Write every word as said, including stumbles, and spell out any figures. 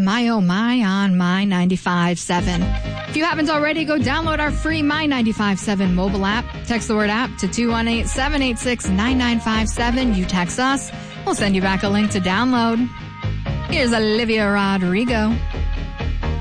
My Oh My on My ninety-five point seven. If you haven't already, go download our free My ninety-five point seven mobile app. Text the word app to two one eight, seven eight six, nine nine five seven. You text us, we'll send you back a link to download. Here's Olivia Rodrigo.